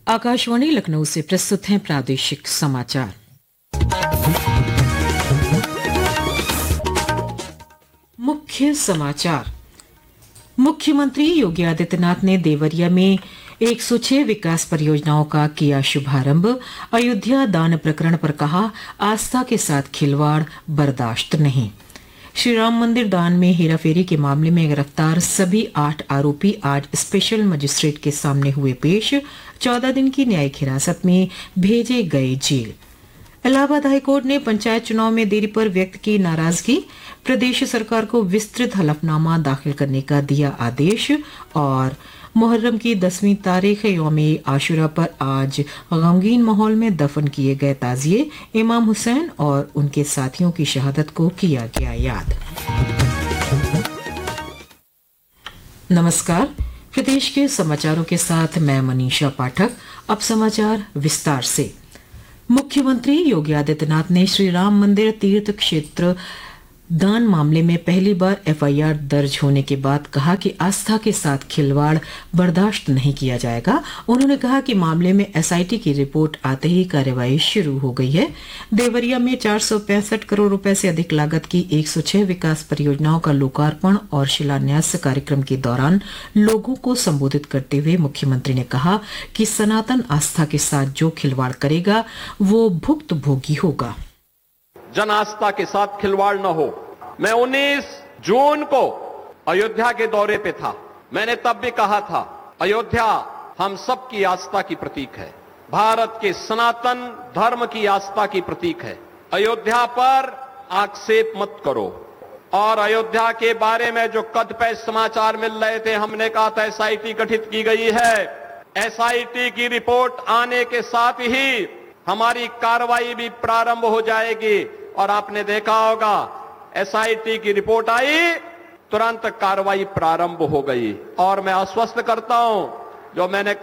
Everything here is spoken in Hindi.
आकाशवाणी लखनऊ से प्रस्तुत हैं प्रादेशिक समाचार। मुख्य समाचार। मुख्यमंत्री योगी आदित्यनाथ ने देवरिया में 106 विकास परियोजनाओं का किया शुभारंभ। अयोध्या दान प्रकरण पर कहा, आस्था के साथ खिलवाड़ बर्दाश्त नहीं। श्री राम मंदिर दान में हेराफेरी के मामले में गिरफ्तार सभी 8 आरोपी आज स्पेशल मजिस्ट्रेट के सामने हुए पेश। 14 दिन की न्यायिक हिरासत में भेजे गए जेल। इलाहाबाद हाईकोर्ट ने पंचायत चुनाव में देरी पर व्यक्त की नाराजगी। प्रदेश सरकार को विस्तृत हलफनामा दाखिल करने का दिया आदेश। और मुहर्रम की 10वीं तारीख यौम आशुरा पर आज गमगीन माहौल में दफन किए गए ताजिए इमाम हुसैन और उनके साथियों की शहादत को किया गया याद। नमस्कार, प्रदेश के समाचारों के साथ मैं मनीषा पाठक। अब समाचार विस्तार से। मुख्यमंत्री योगी आदित्यनाथ ने श्री राम मंदिर तीर्थ क्षेत्र दान मामले में पहली बार एफआईआर दर्ज होने के बाद कहा कि आस्था के साथ खिलवाड़ बर्दाश्त नहीं किया जाएगा। उन्होंने कहा कि मामले में एसआईटी की रिपोर्ट आते ही कार्यवाही शुरू हो गई है। देवरिया में 465 करोड़ रुपए से अधिक लागत की 106 विकास परियोजनाओं का लोकार्पण और शिलान्यास कार्यक्रम के दौरान लोगों को संबोधित करते हुए मुख्यमंत्री ने कहा कि सनातन आस्था के साथ जो खिलवाड़ करेगा वो भुक्तभोगी होगा। जन आस्था के साथ खिलवाड़ न हो। मैं 19 जून को अयोध्या के दौरे पे था। मैंने तब भी कहा था, अयोध्या हम सब की आस्था की प्रतीक है, भारत के सनातन धर्म की आस्था की प्रतीक है। अयोध्या पर आक्षेप मत करो। और अयोध्या के बारे में जो कदपे समाचार मिल रहे थे, हमने कहा था एसआईटी गठित की गई है। एसआईटी की रिपोर्ट आने के साथ ही हमारी कार्रवाई भी प्रारंभ हो जाएगी। और आपने देखा होगा, एसआईटी की रिपोर्ट आई, तुरंत कार्रवाई प्रारंभ हो गई। और मैं आश्वस्त करता हूं, जो मैंने